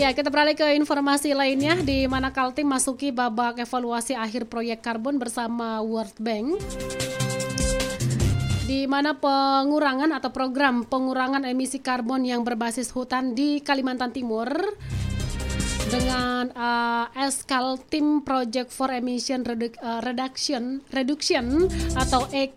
Ya, kita beralih ke informasi lainnya di mana Kaltim masuki babak evaluasi akhir proyek karbon bersama World Bank. Di mana pengurangan atau program pengurangan emisi karbon yang berbasis hutan di Kalimantan Timur dengan Kaltim Project for Emission Reduction atau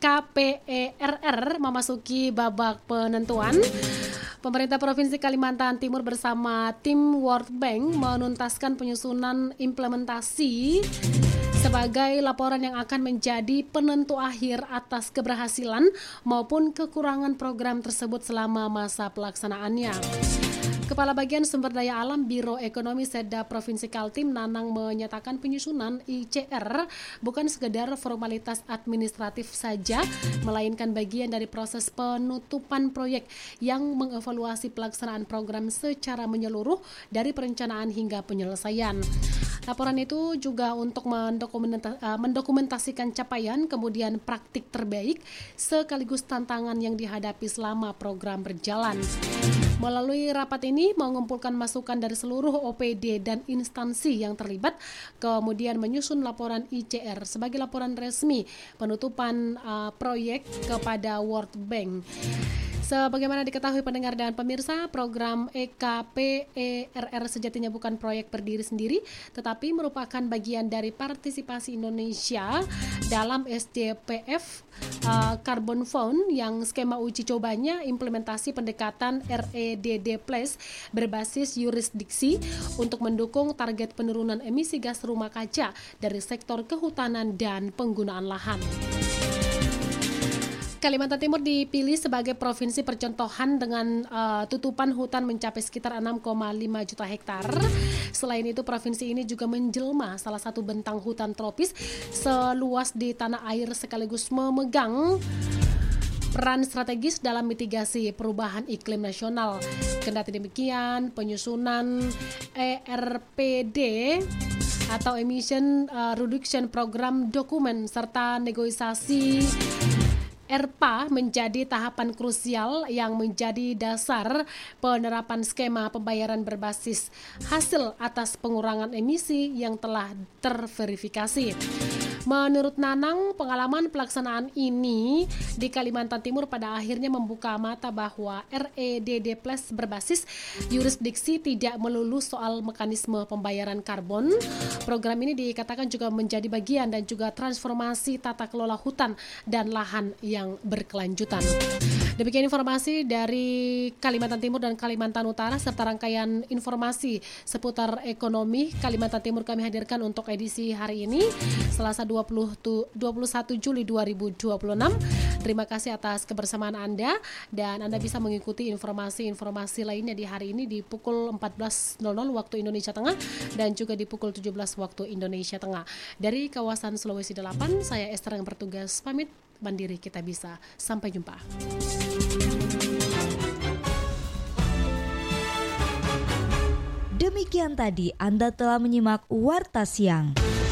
EKPERR memasuki babak penentuan. Pemerintah Provinsi Kalimantan Timur bersama tim World Bank menuntaskan penyusunan implementasi sebagai laporan yang akan menjadi penentu akhir atas keberhasilan maupun kekurangan program tersebut selama masa pelaksanaannya. Kepala Bagian Sumber Daya Alam Biro Ekonomi Seda Provinsi Kaltim, Nanang, menyatakan penyusunan ICR bukan sekedar formalitas administratif saja, melainkan bagian dari proses penutupan proyek yang mengevaluasi pelaksanaan program secara menyeluruh dari perencanaan hingga penyelesaian. Laporan itu juga untuk mendokumentasikan capaian, kemudian praktik terbaik, sekaligus tantangan yang dihadapi selama program berjalan. Melalui rapat ini mengumpulkan masukan dari seluruh OPD dan instansi yang terlibat, kemudian menyusun laporan ICR sebagai laporan resmi penutupan proyek kepada World Bank. Sebagaimana diketahui pendengar dan pemirsa, program EKPERR sejatinya bukan proyek berdiri sendiri, tetapi merupakan bagian dari partisipasi Indonesia dalam SDPF Carbon Fund yang skema uji cobanya implementasi pendekatan REDD Plus berbasis yurisdiksi untuk mendukung target penurunan emisi gas rumah kaca dari sektor kehutanan dan penggunaan lahan. Kalimantan Timur dipilih sebagai provinsi percontohan dengan tutupan hutan mencapai sekitar 6,5 juta hektar. Selain itu, provinsi ini juga menjelma salah satu bentang hutan tropis seluas di tanah air sekaligus memegang peran strategis dalam mitigasi perubahan iklim nasional. Kendati demikian, penyusunan ERPD atau Emission Reduction Program Dokumen serta negosiasi ERPA menjadi tahapan krusial yang menjadi dasar penerapan skema pembayaran berbasis hasil atas pengurangan emisi yang telah terverifikasi. Menurut Nanang, pengalaman pelaksanaan ini di Kalimantan Timur pada akhirnya membuka mata bahwa REDD Plus berbasis yurisdiksi tidak melulu soal mekanisme pembayaran karbon. Program ini dikatakan juga menjadi bagian dan juga transformasi tata kelola hutan dan lahan yang berkelanjutan. Demikian informasi dari Kalimantan Timur dan Kalimantan Utara serta rangkaian informasi seputar ekonomi Kalimantan Timur kami hadirkan untuk edisi hari ini, Selasa 21 Juli 2026. Terima kasih atas kebersamaan Anda dan Anda bisa mengikuti informasi-informasi lainnya di hari ini di pukul 14.00 waktu Indonesia Tengah dan juga di pukul 17 waktu Indonesia Tengah. Dari kawasan Sulawesi 8, saya Esther yang bertugas pamit. Mandiri kita bisa. Sampai jumpa. Demikian tadi Anda telah menyimak Warta Siang.